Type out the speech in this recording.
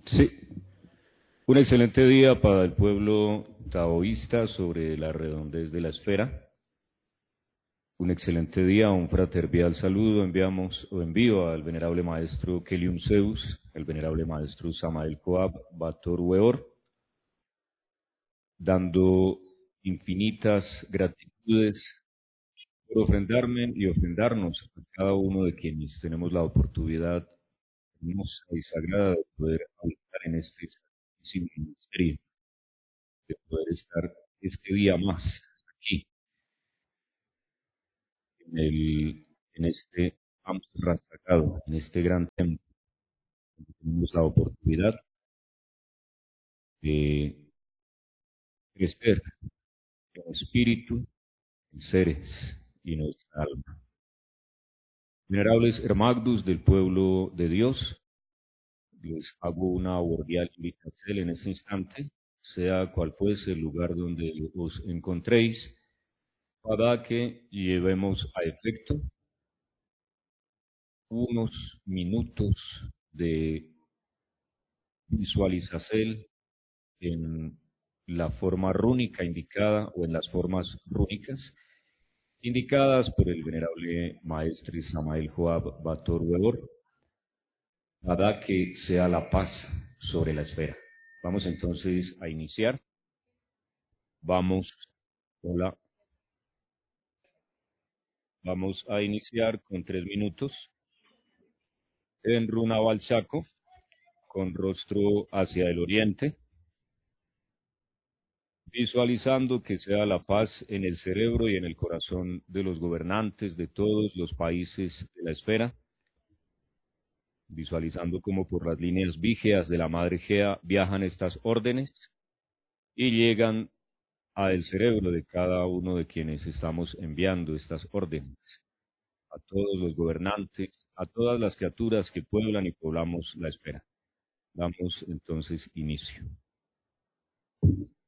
Sí, un excelente día para el pueblo taoísta sobre la redondez de la esfera. Un excelente día, un fraternal saludo enviamos o envío al venerable maestro Kelium Zeus, el venerable maestro Samael Joab Bator Weor, dando infinitas gratitudes por ofrendarme y ofrendarnos a cada uno de quienes tenemos la oportunidad hermosa y sagrada de poder habitar en este santísimo ministerio, de poder estar este día más aquí, en este Amsterdam sagrado, en este gran templo. Tenemos la oportunidad de crecer en espíritu, en seres y en nuestra alma. Venerables hermanos del pueblo de Dios, les hago una cordial invitación en este instante, sea cual fuese el lugar donde os encontréis, para que llevemos a efecto unos minutos de visualización en la forma rúnica indicada o en las formas rúnicas indicadas por el venerable maestro Samael Joab Bator Weor, para que sea la paz sobre la esfera. Vamos entonces a iniciar. Vamos, hola, vamos a iniciar con 3 minutos en runa balsaco, con rostro hacia el oriente, visualizando que sea la paz en el cerebro y en el corazón de los gobernantes de todos los países de la esfera, visualizando cómo por las líneas vígeas de la Madre Gea viajan estas órdenes y llegan al cerebro de cada uno de quienes estamos enviando estas órdenes, a todos los gobernantes, a todas las criaturas que pueblan y poblamos la esfera. Damos entonces inicio.